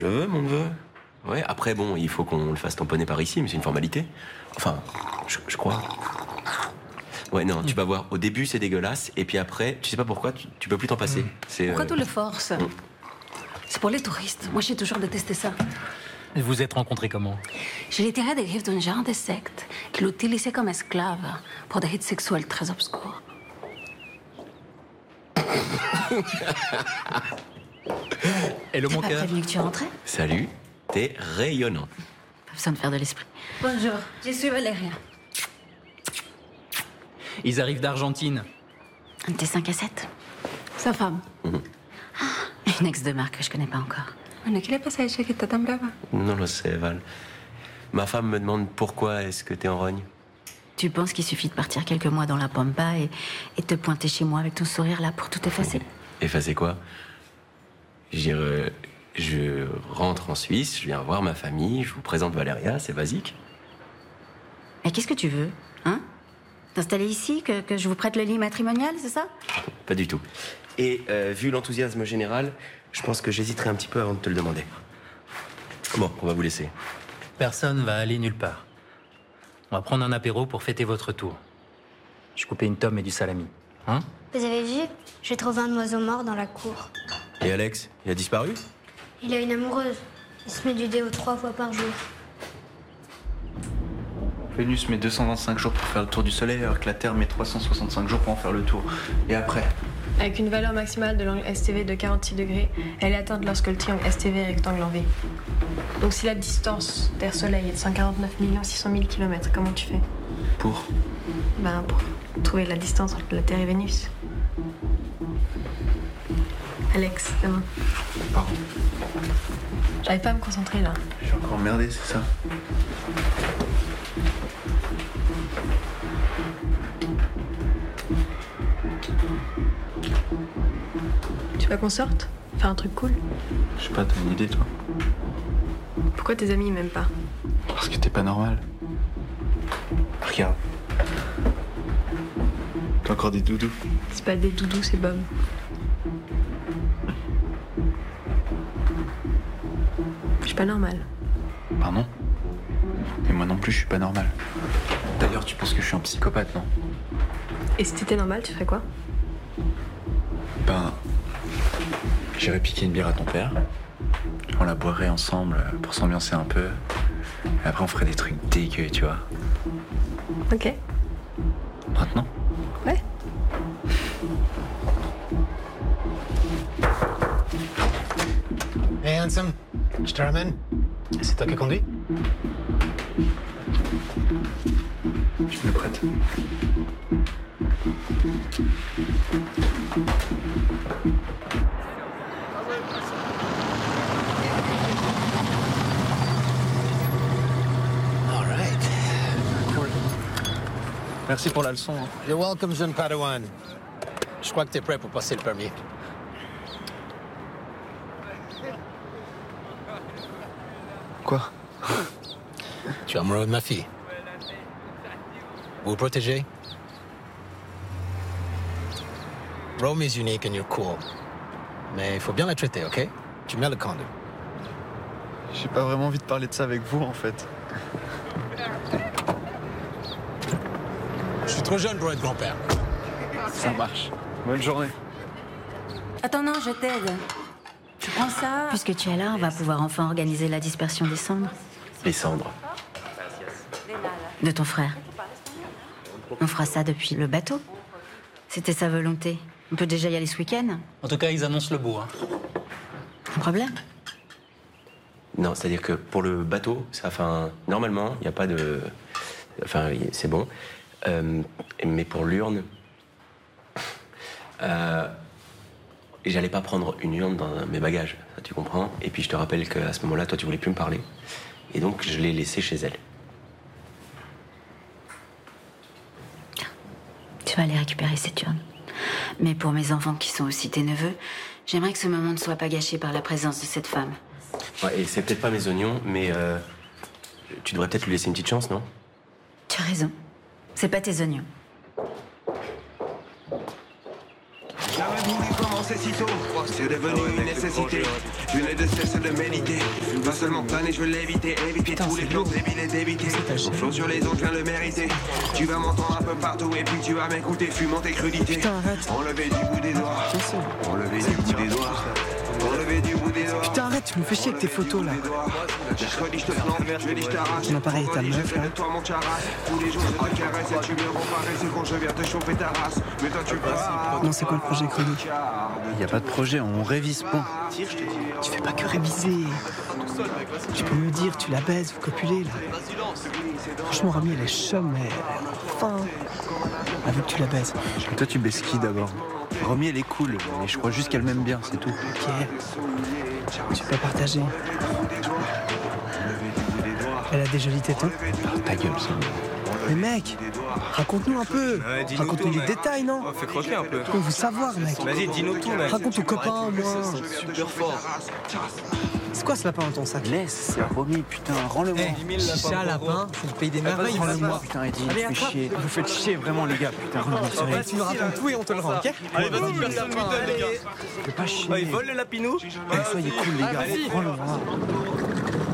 Je veux, mon neveu. Ouais, après, bon, il faut qu'on le fasse tamponner par ici, mais c'est une formalité. Enfin, je crois. Ouais, non, tu vas voir. Au début, c'est dégueulasse, et puis après, tu sais pas pourquoi, tu peux plus t'en passer. Pourquoi tu le forces? C'est pour les touristes. Moi, j'ai toujours détesté ça. Vous vous êtes rencontrés comment? Je l'ai tiré des griffes d'un genre de secte qui l'utilisait comme esclave pour des rites sexuels très obscurs. Hello, mon T'as pas cœur. prévenu que tu rentrais? Salut, t'es rayonnant. Pas besoin de faire de l'esprit. Bonjour, je suis Valéria. Ils arrivent d'Argentine. Un de tes 5 à 7? Sa femme. Une ex de marque que je connais pas encore. Bueno, ¿qué le pasa a ella que está tan brava? Non, non, c'est Val. Ma femme me demande pourquoi est-ce que t'es en rogne. Tu penses qu'il suffit de partir quelques mois dans la pampa et te pointer chez moi avec ton sourire là pour tout effacer? Effacer quoi? Je rentre en Suisse, je viens voir ma famille, je vous présente Valéria, c'est basique. Mais qu'est-ce que tu veux, hein? T'installer ici, que je vous prête le lit matrimonial, c'est ça? Pas du tout. Et vu l'enthousiasme général, je pense que j'hésiterai un petit peu avant de te le demander. Bon, on va vous laisser. Personne va aller nulle part. On va prendre un apéro pour fêter votre tour. Je coupais une tome et du salami. Hein? Vous avez vu? J'ai trouvé un oiseau mort dans la cour. Et Alex, il a disparu? Il a une amoureuse. Il se met du déo 3 fois par jour. Vénus met 225 jours pour faire le tour du Soleil, alors que la Terre met 365 jours pour en faire le tour. Et après? Avec une valeur maximale de l'angle STV de 46 degrés, elle est atteinte lorsque le triangle STV est rectangle en V. Donc si la distance Terre-Soleil est de 149 600 000 km, comment tu fais? Pour? Pour trouver la distance entre la Terre et Vénus. Alex, demain. Pardon. J'arrive pas à me concentrer là. Je suis encore emmerdé, c'est ça? Tu veux qu'on sorte? Faire un truc cool? Je sais pas, t'as une idée, toi? Pourquoi tes amis ils m'aiment pas? Parce que t'es pas normal. Regarde. T'as encore des doudous. C'est pas des doudous, c'est Bob. Je suis pas normale. Pardon? Et moi non plus, je suis pas normal. D'ailleurs, tu penses que je suis un psychopathe, non? Et si t'étais normale, tu ferais quoi? J'irais piquer une bière à ton père. On la boirait ensemble pour s'ambiancer un peu. Et après, on ferait des trucs dégueux, tu vois. Ok. Maintenant? Ouais. Hey, handsome, je te ramène. C'est toi qui conduis? Je me le prête. All right. Merci pour la leçon. You're welcome, jeune Padawan. Je crois que t'es prêt pour passer le permis. Quoi? Tu es amoureux de ma fille. Vous protégez? Rome is unique and you're cool. Mais il faut bien la traiter, OK? Tu mets le condom. J'ai pas vraiment envie de parler de ça avec vous, en fait. Je suis trop jeune pour être grand-père. Ça marche. Bonne journée. Attends, non, je t'aide. Tu prends ça? Puisque tu es là, on va pouvoir enfin organiser la dispersion des cendres. Les cendres. De ton frère. On fera ça depuis le bateau. C'était sa volonté. On peut déjà y aller ce week-end. En tout cas, ils annoncent le beau. Hein. Un problème? Non, c'est-à-dire que pour le bateau, normalement, il n'y a pas de... c'est bon. Mais pour l'urne... j'allais pas prendre une urne dans mes bagages, ça, tu comprends? Et puis je te rappelle qu'à ce moment-là, toi, tu voulais plus me parler. Et donc, je l'ai laissée chez elle. Tu vas aller récupérer cette urne. Mais pour mes enfants qui sont aussi tes neveux, j'aimerais que ce moment ne soit pas gâché par la présence de cette femme. Ouais, et c'est peut-être pas mes oignons, mais tu devrais peut-être lui laisser une petite chance, non? Tu as raison. C'est pas tes oignons. voulu commencer si tôt. C'est devenu une nécessité. Je n'ai de cesse de méditer. Pas seulement planer, je veux l'éviter. Éviter tous les plans débiles et d'éviter. Mon flow sur les ondes, je viens le mériter. Tu vas m'entendre un peu partout et puis tu vas m'écouter fumant tes crudités. Putain, arrête. Enlever du bout des doigts. Enlever du bout des doigts. Enlever du bout des doigts. Putain, arrête, tu me fais chier avec tes photos là. Mercredi, je te plante, jeudi, je t'arrache. Ton appareil est ta meuf là. Toi, mon charas. Tous les jours, je te caresse et tu me rends paresseux quand je viens te chauffer ta race. Mais toi, tu passes. Non, c'est quoi le projet chronique? Y a pas de projet, on révise, point. Tu fais pas que réviser. Tu peux me dire, tu la baises, vous copulez là. Franchement, Romy, elle est chum, mais enfin. Avec tu la baises. Et toi, tu baisses qui d'abord? Romy, elle est cool, mais je crois juste qu'elle m'aime bien, c'est tout. Ok. Tu peux partager. Elle a des jolies tétons. Ah, ta gueule, ça. Mais mec, raconte-nous un peu. Raconte-nous les détails, non? Fais croquer un peu. On veut savoir, mec. Vas-y, dis-nous tout, mec. Raconte aux copains, au moins. Super fort. C'est quoi ce lapin dans ton sac? Laisse, c'est Romy, putain, rends-le-moi. Chicha, lapin, c'est le pays des merveilles. Rends-le-moi, putain, Eddie, Allez, vous faites attrape. chier. Vous faites chier, vraiment, les gars, putain, rends-le-moi, sérieux. Tu nous racontes tout et on te le rend, ok? Allez, vas-y, personne lui donne, les gars. Fais pas chier. Il vole le lapinou. Soyez cool, les gars, rends-le-moi.